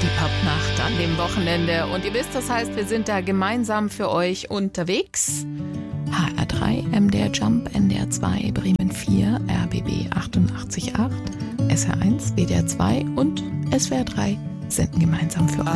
Die Popnacht an dem Wochenende. Und ihr wisst, das heißt, wir sind da gemeinsam für euch unterwegs. HR3, MDR Jump, NDR 2, Bremen 4, RBB 88.8, SR1, WDR 2 und SWR 3 senden gemeinsam für euch.